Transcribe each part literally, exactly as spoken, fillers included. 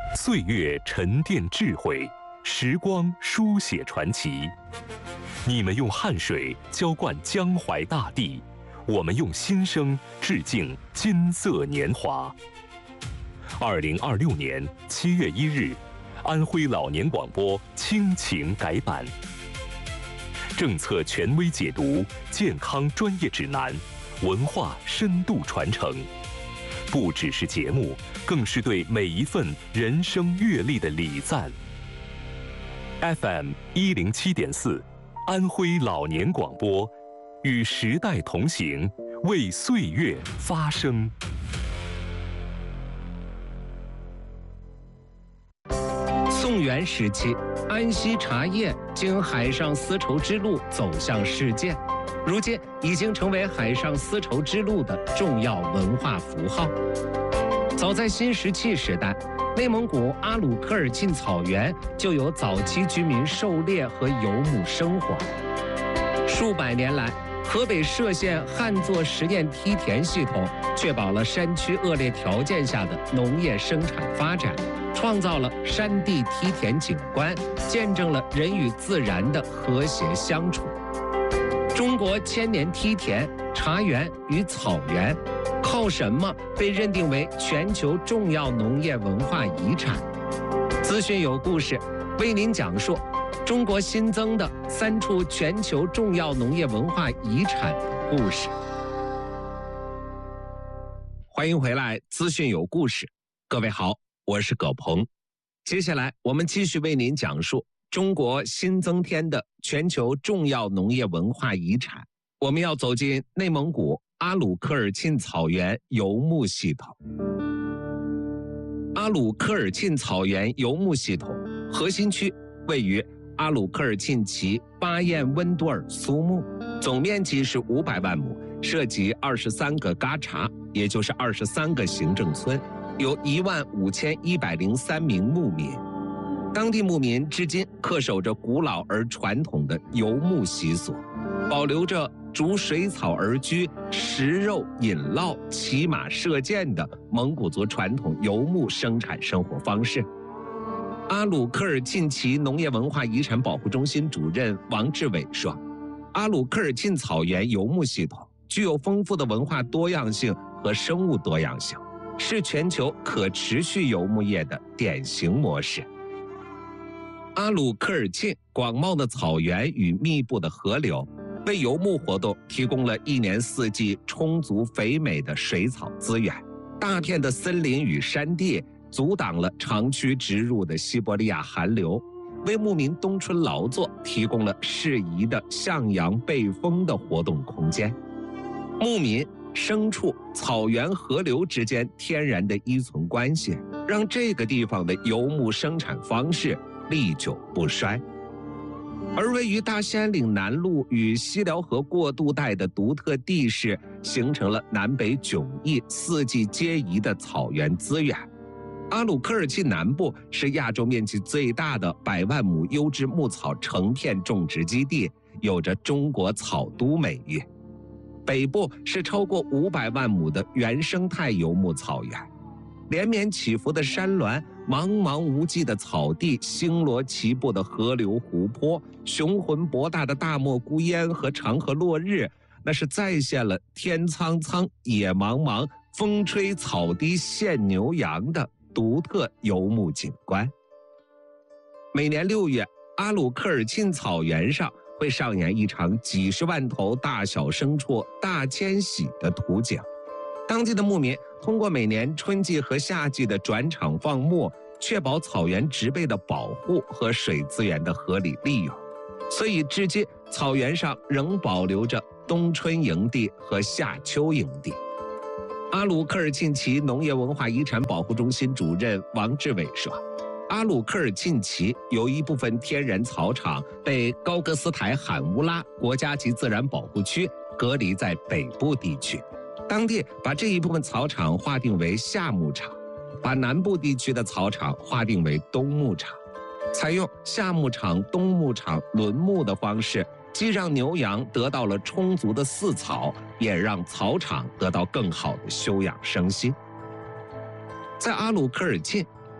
岁月沉淀智慧，时光书写传奇。你们用汗水浇灌江淮大地，我们用心声致敬金色年华。二零二六年七月一日，安徽老年广播倾情改版，政策权威解读，健康专业指南，文化深度传承。不只是节目，更是对每一份人生阅历的礼赞。F M 一零七点四，安徽老年广播，与时代同行，为岁月发声。 宋元时期，安溪茶叶经海上丝绸之路走向世界，如今已经成为海上丝绸之路的重要文化符号。早在新石器时代，内蒙古阿鲁科尔沁草原就有早期居民狩猎和游牧生活。数百年来，河北涉县旱作实验梯田系统确保了山区恶劣条件下的农业生产发展，创造了山地梯田景观，见证了人与自然的和谐相处。中国千年梯田、茶园与草原，靠什么被认定为全球重要农业文化遗产？资讯有故事，为您讲述中国新增的三处全球重要农业文化遗产的故事。欢迎回来，资讯有故事。各位好，我是葛鹏。接下来我们继续为您讲述中国新增添的全球重要农业文化遗产。我们要走进内蒙古阿鲁科尔沁草原游牧系统。阿鲁科尔沁草原游牧系统核心区位于阿鲁科尔沁旗巴彦温多尔苏木，总面积是五百万亩，涉及二十三个嘎查，也就是二十三个行政村，有一万五千一百零三名牧民。当地牧民至今恪守着古老而传统的游牧习俗，保留着逐水草而居、食肉饮酪、骑马射箭的蒙古族传统游牧生产生活方式。阿鲁科尔沁旗农业文化遗产保护中心主任王志伟说，阿鲁科尔沁草原游牧系统具有丰富的文化多样性和生物多样性，是全球可持续游牧业的典型模式。阿鲁科尔沁广袤的草原与密布的河流，为游牧活动提供了一年四季充足肥美的水草资源。大片的森林与山地阻挡了长驱直入的西伯利亚寒流，为牧民冬春劳作提供了适宜的向阳背风的活动空间。牧民、牲畜、草原、河流之间天然的依存关系，让这个地方的游牧生产方式历久不衰。而位于大兴安岭南麓与西辽河过渡带的独特地势，形成了南北迥异、四季皆宜的草原资源。阿鲁科尔沁南部是亚洲面积最大的百万亩优质牧草成片种植基地，有着中国草都美誉。北部是超过五百万亩的原生态游牧草原，连绵起伏的山峦，茫茫无际的草地，星罗棋布的河流湖泊，雄浑博大的大漠孤烟和长河落日，那是再现了天苍苍野茫茫，风吹草低见牛羊的独特游牧景观。每年六月，阿鲁科尔沁草原上会上演一场几十万头大小牲畜大迁徙的图景。当地的牧民通过每年春季和夏季的转场放牧，确保草原植被的保护和水资源的合理利用。所以至今草原上仍保留着冬春营地和夏秋营地。阿鲁科尔沁旗农业文化遗产保护中心主任王志伟说，阿鲁科尔沁旗有一部分天然草场被高格斯台罕乌拉国家级自然保护区隔离在北部地区，当地把这一部分草场划定为夏牧场，把南部地区的草场划定为冬牧场，采用夏牧场、冬牧场轮牧的方式，既让牛羊得到了充足的饲草，也让草场得到更好的休养生息。在阿鲁科尔沁，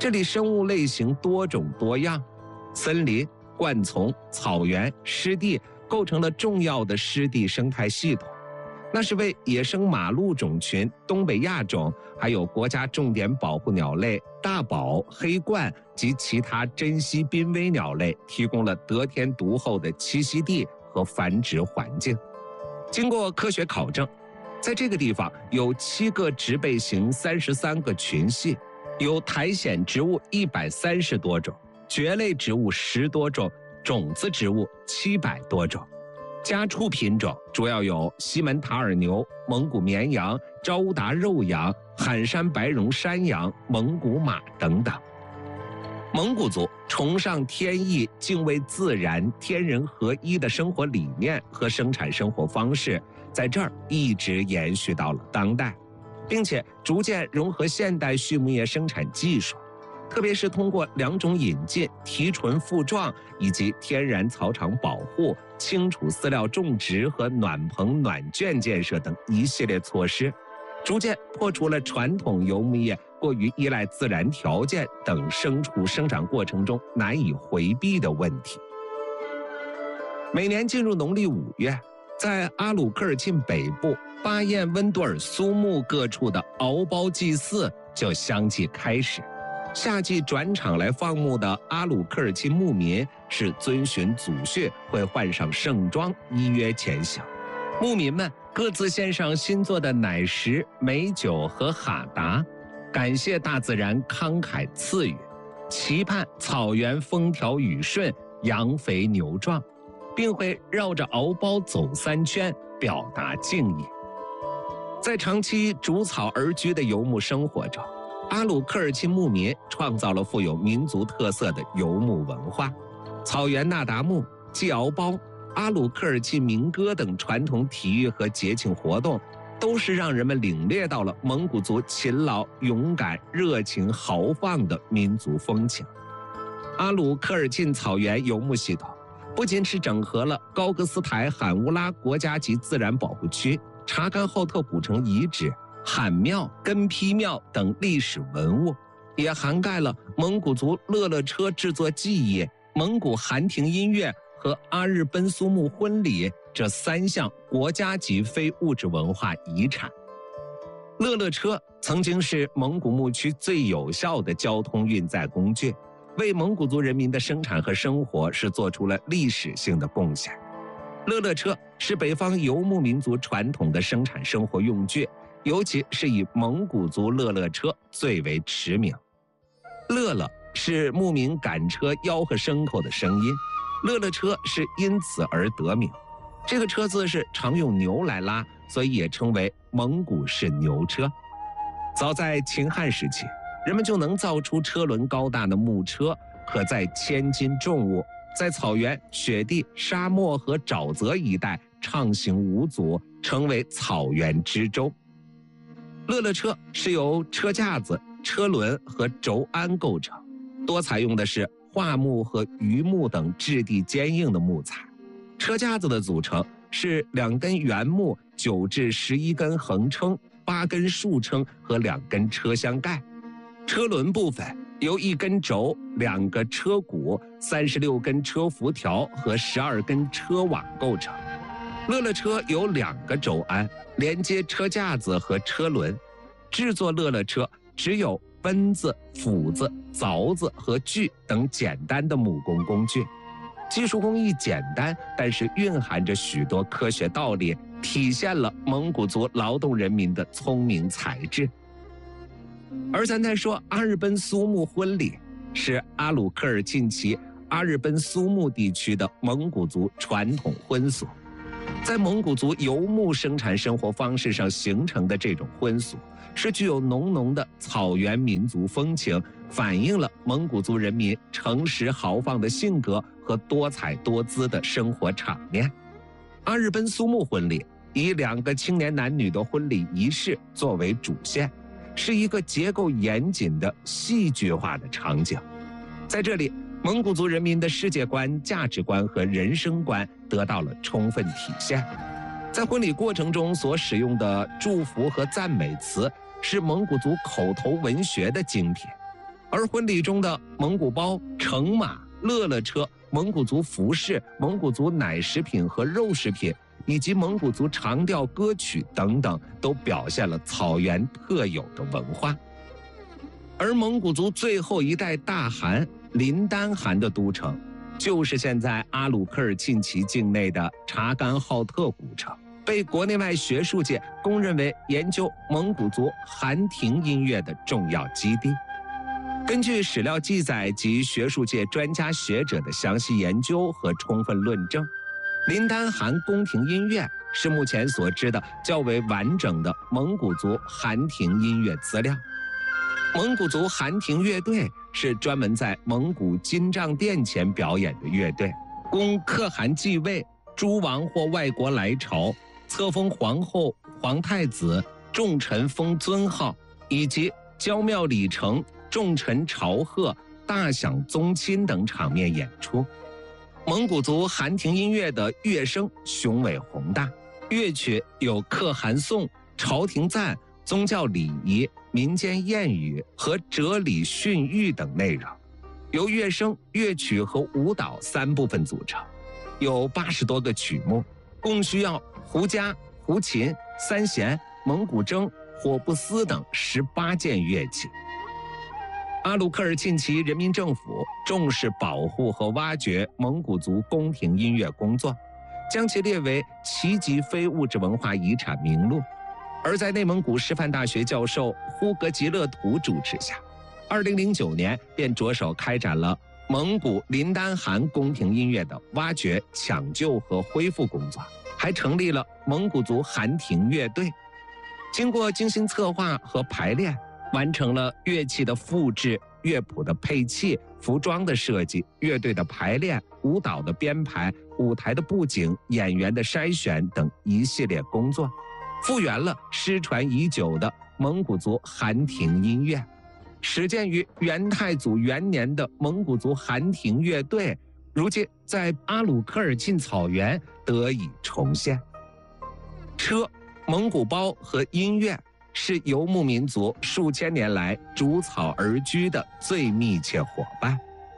这里生物类型多种多样，森林、灌丛、草原、湿地构成了重要的湿地生态系统。那是为野生马鹿种群、东北亚种，还有国家重点保护鸟类大宝、黑鹳及其他珍稀濒危鸟类提供了得天独厚的栖息地和繁殖环境。经过科学考证，在这个地方有七个植被型三十三个群系，有苔藓植物一百三十多种，蕨类植物十多种，种子植物七百多种。家畜品种主要有西门塔尔牛、蒙古绵羊、昭乌达肉羊、罕山白绒山羊、蒙古马等等。蒙古族崇尚天意、敬畏自然、天人合一的生活理念和生产生活方式，在这儿一直延续到了当代，并且逐渐融合现代畜牧业生产技术，特别是通过两种引进、提纯复壮以及天然草场保护、清除饲料种植和暖棚暖圈建设等一系列措施，逐渐破除了传统游牧业过于依赖自然条件等牲畜生长过程中难以回避的问题。每年进入农历五月，在阿鲁科尔沁北部巴彦温多尔苏木各处的敖包祭祀就相继开始。夏季转场来放牧的阿鲁科尔沁牧民是遵循祖训，会换上盛装，依约前行。牧民们各自献上新做的奶食、美酒和哈达，感谢大自然慷慨赐予，期盼草原风调雨顺、羊肥牛壮，并会绕着敖包走三圈，表达敬意。在长期逐草而居的游牧生活中，阿鲁科尔沁牧民创造了富有民族特色的游牧文化。草原那达慕、祭敖包、阿鲁科尔沁民歌等传统体育和节庆活动，都是让人们领略到了蒙古族勤劳、勇敢、热情、豪放的民族风情。阿鲁科尔沁草原游牧系统不仅是整合了高格斯台罕乌拉国家级自然保护区、查干后特古城遗址、罕庙、根批庙等历史文物，也涵盖了蒙古族乐乐车制作技艺、蒙古寒亭音乐和阿日奔苏木婚礼这三项国家级非物质文化遗产。乐乐车曾经是蒙古牧区最有效的交通运载工具，为蒙古族人民的生产和生活是做出了历史性的贡献。乐乐车是北方游牧民族传统的生产生活用具，尤其是以蒙古族乐乐车最为驰名。乐乐是牧民赶车吆喝牲口的声音，乐乐车是因此而得名。这个车字是常用牛来拉，所以也称为蒙古式牛车。早在秦汉时期，人们就能造出车轮高大的木车，可载千斤重物，在草原、雪地、沙漠和沼泽一带畅行无阻，成为草原之舟。乐乐车是由车架子、车轮和轴鞍构成，多采用的是桦木和榆木等质地坚硬的木材。车架子的组成是两根圆木、九至十一根横撑、八根竖撑和两根车厢盖。车轮部分由一根轴、两个车毂、三十六根车辐条和十二根车网构成。乐乐车有两个轴鞍，连接车架子和车轮。制作乐乐车只有奔子、斧子、凿子和锯等简单的木工工具。技术工艺简单，但是蕴含着许多科学道理，体现了蒙古族劳动人民的聪明才智。而咱再说阿日奔苏木婚礼，是阿鲁科尔沁旗阿日奔苏木地区的蒙古族传统婚俗。在蒙古族游牧生产生活方式上形成的这种婚俗，是具有浓浓的草原民族风情，反映了蒙古族人民诚实豪放的性格和多彩多姿的生活场面。阿日奔苏木婚礼以两个青年男女的婚礼仪式作为主线，是一个结构严谨的戏剧化的场景。在这里，蒙古族人民的世界观、价值观和人生观得到了充分体现。在婚礼过程中所使用的祝福和赞美词是蒙古族口头文学的精品。 而婚礼中的蒙古包、乘马、乐乐车、蒙古族服饰、蒙古族奶食品和肉食品，以及蒙古族长调歌曲等等，都表现了草原特有的文化。而蒙古族最后一代大汗林丹汗的都城，就是现在阿鲁科尔沁旗境内的察干浩特古城，被国内外学术界公认为研究蒙古族汗庭音乐的重要基地。根据史料记载及学术界专家学者的详细研究和充分论证，林丹汗宫廷音乐是目前所知的较为完整的蒙古族汗庭音乐资料。蒙古族汗庭乐队是专门在蒙古金帐殿前表演的乐队，供可汗继位、诸王或外国来朝、册封皇后、皇太子、众臣封尊号，以及交庙礼成、众臣朝贺、大享宗亲等场面演出。蒙古族汗庭音乐的乐声雄伟宏大，乐曲有可汗颂、朝廷赞、宗教礼仪、民间谚语和哲理训谕等内容，由乐声、乐曲和舞蹈三部分组成，有八十多个曲目，共需要胡笳、胡琴、三弦、蒙古筝、火布斯等十八件乐器。阿鲁科尔沁旗人民政府重视保护和挖掘蒙古族宫廷音乐工作，将其列为旗级非物质文化遗产名录。而在内蒙古师范大学教授呼格吉勒图主持下，二零零九年便着手开展了蒙古林丹汗宫廷音乐的挖掘、抢救和恢复工作，还成立了蒙古族汗庭乐队。经过精心策划和排练，完成了乐器的复制、乐谱的配器、服装的设计、乐队的排练、舞蹈的编排、舞台的布景、演员的筛选等一系列工作，复原了失传已久的蒙古族汗庭音乐。始建于元太祖元年的蒙古族汗庭乐队，如今在阿鲁科尔沁草原得以重现。车、蒙古包和音乐是游牧民族数千年来逐草而居的最密切伙伴。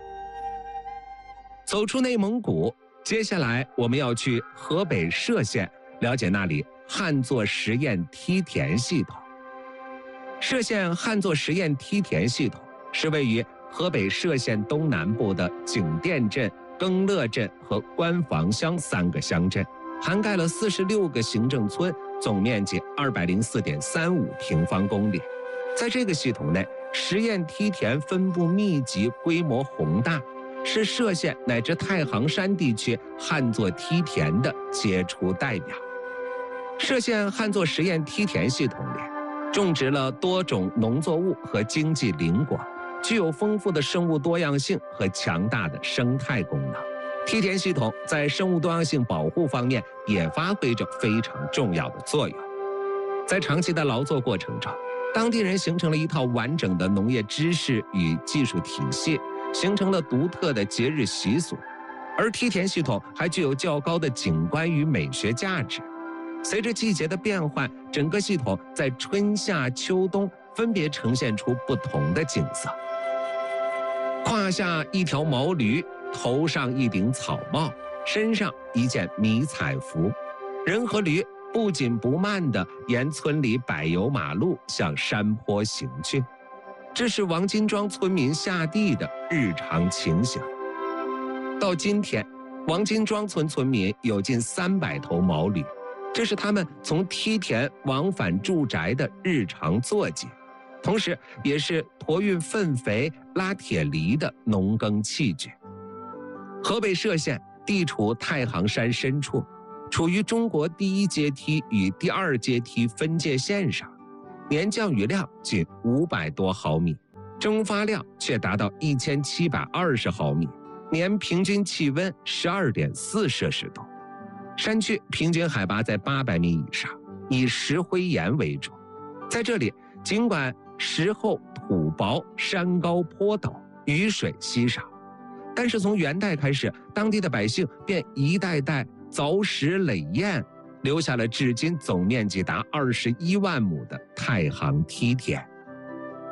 走出内蒙古，接下来我们要去河北涉县，了解那里旱作实验梯田系统。涉县旱作实验梯田系统是位于河北涉县东南部的景店镇、更乐镇和关房乡三个乡镇，涵盖了四十六个行政村，总面积二百零四点三五平方公里。在这个系统内，实验梯田分布密集，规模宏大，是涉县乃至太行山地区旱作梯田的杰出代表。涉县旱作实验梯田系统里，种植了多种农作物和经济林果，具有丰富的生物多样性和强大的生态功能。梯田系统在生物多样性保护方面也发挥着非常重要的作用。在长期的劳作过程中，当地人形成了一套完整的农业知识与技术体系，形成了独特的节日习俗，而梯田系统还具有较高的景观与美学价值。随着季节的变换，整个系统在春夏秋冬分别呈现出不同的景色。胯下一条毛驴，头上一顶草帽，身上一件迷彩服，人和驴不紧不慢地沿村里柏油马路向山坡行去，这是王金庄村民下地的日常情形。到今天，王金庄村村民有近三百头毛驴，这是他们从梯田往返住宅的日常坐骑，同时也是驮运粪肥、拉铁犁的农耕器具。河北涉县地处太行山深处，处于中国第一阶梯与第二阶梯分界线上，年降雨量仅五百多毫米，蒸发量却达到一千七百二十毫米，年平均气温十二点四摄氏度。山区平均海拔在八百米以上，以石灰岩为主。在这里，尽管石厚土薄，山高坡陡，雨水稀少，但是从元代开始，当地的百姓便一代代凿石垒堰，留下了至今总面积达二十一万亩的太行梯田。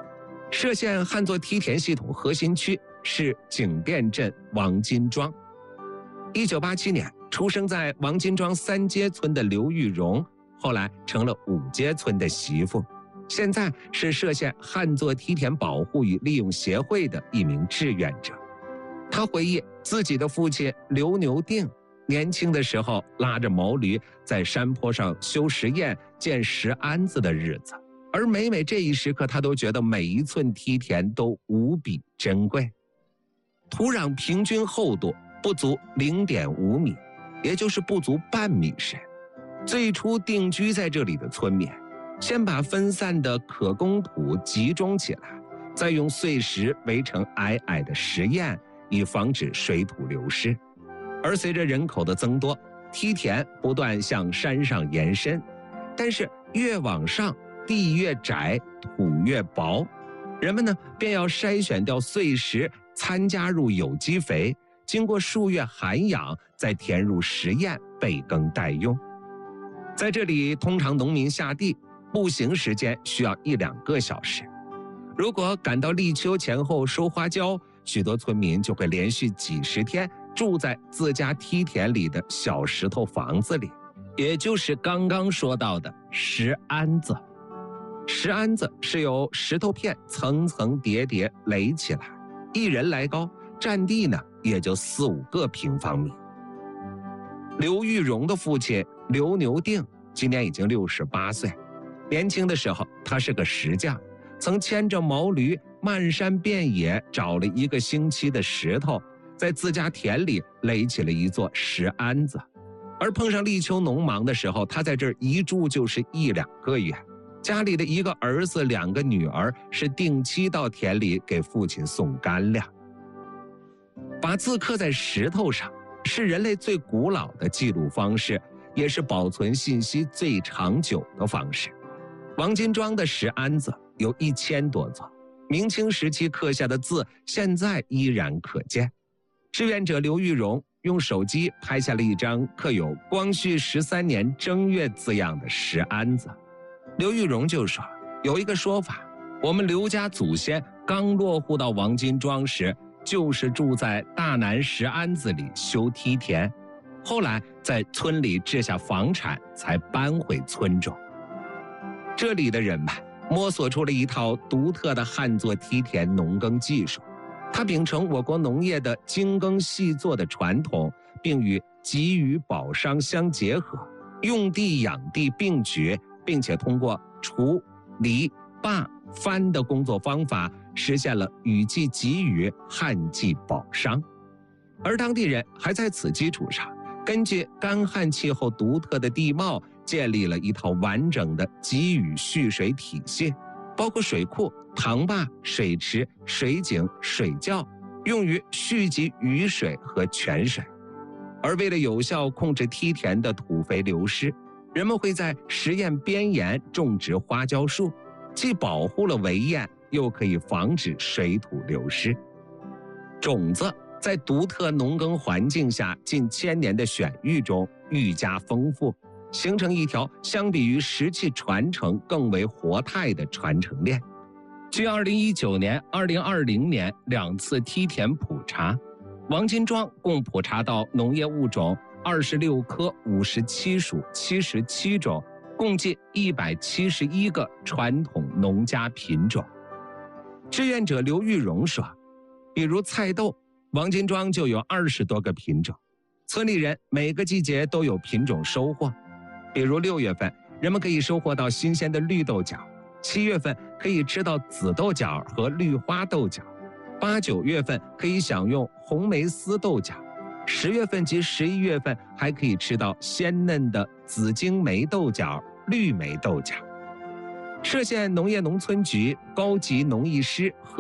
歙县旱作梯田系统核心区是景店镇王金庄。一九八七年出生在王金庄三街村的刘玉荣，后来成了五街村的媳妇，现在是歙县旱作梯田保护与利用协会的一名志愿者。他回忆自己的父亲刘牛定年轻的时候拉着毛驴在山坡上修石堰建石鞍子的日子，而每每这一时刻，他都觉得每一寸梯田都无比珍贵。土壤平均厚度不足 零点五米，也就是不足半米深。最初定居在这里的村民，先把分散的可供土集中起来，再用碎石围成矮矮的石堰，以防止水土流失。而随着人口的增多，梯田不断向山上延伸，但是越往上地越窄，土越薄，人们呢便要筛选掉碎石，掺加入有机肥，经过数月涵养，再填入石堰备耕待用。在这里，通常农民下地步行时间需要一两个小时。如果赶到立秋前后收花椒，许多村民就会连续几十天住在自家梯田里的小石头房子里，也就是刚刚说到的石鞍子。石鞍子是由石头片层层叠叠垒起来，一人来高，占地呢也就四五个平方米。刘玉荣的父亲刘牛定今年已经六十八岁，年轻的时候他是个石匠，曾牵着毛驴漫山遍野找了一个星期的石头，在自家田里垒起了一座石鞍子。而碰上立秋农忙的时候，他在这儿一住就是一两个月。家里的一个儿子两个女儿是定期到田里给父亲送干粮。把字刻在石头上是人类最古老的记录方式，也是保存信息最长久的方式。王金庄的石鞍子有一千多座，明清时期刻下的字现在依然可见。志愿者刘玉荣用手机拍下了一张刻有光绪十三年正月字样的石鞍子。刘玉荣就说，有一个说法，我们刘家祖先刚落户到王金庄时，就是住在大南石鞍子里修梯田，后来在村里置下房产，才搬回村中。这里的人们摸索出了一套独特的旱作梯田农耕技术，它秉承我国农业的精耕细作的传统，并与给予保商相结合，用地养地并举，并且通过除、犁、坝、翻的工作方法，实现了雨季给予、旱季保商。而当地人还在此基础上，根据干旱气候独特的地貌，建立了一套完整的给予蓄水体系，包括水库、塘坝、水池、水井、水窖，用于蓄集雨水和泉水。而为了有效控制梯田的土肥流失，人们会在石堰边沿种植花椒树，既保护了围堰，又可以防止水土流失。种子在独特农耕环境下近千年的选育中愈加丰富，形成一条相比于石器传承更为活态的传承链。据二零一九年、二零二零年两次梯田普查，王金庄共普查到农业物种二十六科五十七属七十七种，共计一百七十一个传统农家品种。志愿者刘玉荣说，比如菜豆，王金庄就有二十多个品种，村里人每个季节都有品种收获。比如六月份，人们可以收获到新鲜的绿豆角；七月份可以吃到紫豆角和绿花豆角；八九月份可以享用红梅丝豆角；十月份及十一月份还可以吃到鲜嫩的紫荆梅豆角、绿梅豆角。歙县农业农村局高级农艺师